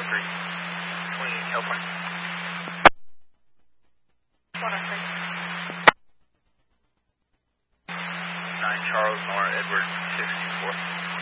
28 California. 103. 9 Charles Nora Edward 64.